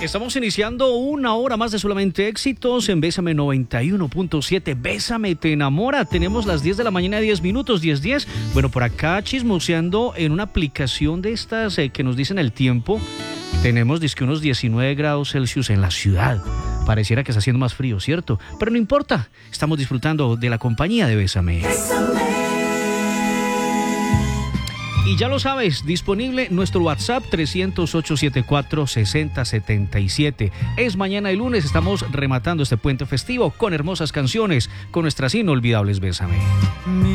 Estamos iniciando una hora más de solamente éxitos en Bésame 91.7. Bésame, te enamora. Tenemos las 10 de la mañana, 10 minutos, 10:10. Bueno, por acá chismoseando en una aplicación de estas que nos dicen el tiempo. Tenemos dizque unos 19 grados Celsius en la ciudad. Pareciera que está haciendo más frío, ¿cierto? Pero no importa. Estamos disfrutando de la compañía de Bésame. Y ya lo sabes, disponible nuestro WhatsApp 300-874-6077. Es mañana y lunes, estamos rematando este puente festivo con hermosas canciones, con nuestras inolvidables Bésame.